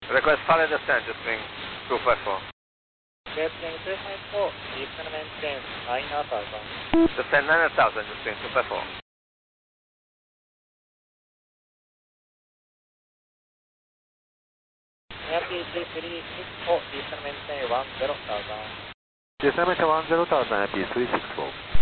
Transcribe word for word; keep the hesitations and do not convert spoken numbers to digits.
Request solid descent, just wing two five four. Getting two five four, descend maintain nine thousand. Descend nine thousand, just wing two five four. Happy three three six four, descend maintain one zero thousand. Descend maintain one zero thousand, happy three six four.